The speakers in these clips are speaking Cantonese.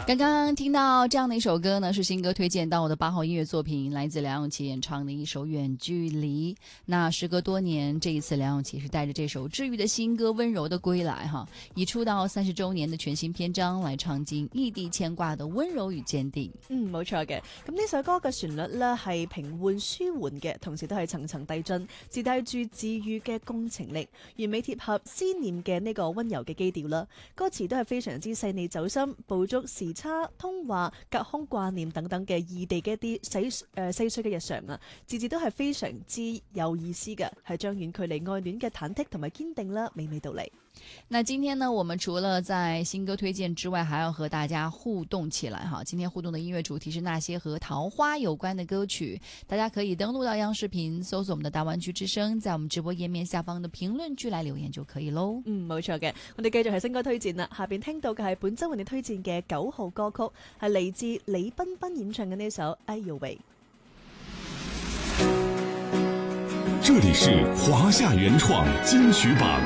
刚刚听到这样的一首歌呢，是新歌推荐到我的8号音乐作品，来自梁咏琪演唱的一首《远距离》。那时隔多年，这一次梁咏琪是帶着這首治癒的新歌《溫柔的歸來》以出道30周年的全新篇章來唱盡異地牽掛的溫柔與堅定。 冇錯嘅。咁呢首歌嘅旋律呢係平緩舒緩嘅，同時都係層層遞進，自帶住治癒嘅共情力，完美貼合思念嘅呢個溫柔嘅基調啦。歌詞都係非常之細膩走心，捕捉時差、通話、隔空掛念等等嘅異地嘅一啲細碎嘅日常啊，字字都係非常之有意思嘅，係將遠距離愛戀嘅忐忑同埋堅定啦，娓娓道嚟。 那今天呢，我們除了在新歌推薦之外，還要和大家互動起來哈。今天互動的音樂主題是那些和桃花有關的歌曲，大家可以登錄到央視頻，搜索我們的大灣區之聲，在我們直播頁面下方的評論區來留言就可以咯。 冇錯嘅，我哋繼續係新歌推薦啦。下邊聽到嘅係本周為你推薦嘅9號歌曲，係嚟自李彬彬演唱嘅呢首《哎呦喂》。 這裡是華夏原創金曲榜，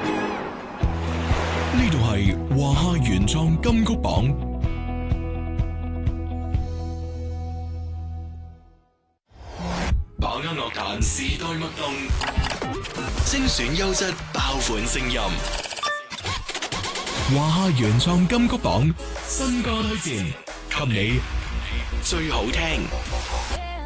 呢度係華夏原創金曲榜。把握樂壇時代脈動，精選優質爆款聲音。華夏原創金曲榜新歌推薦，給你最好聽。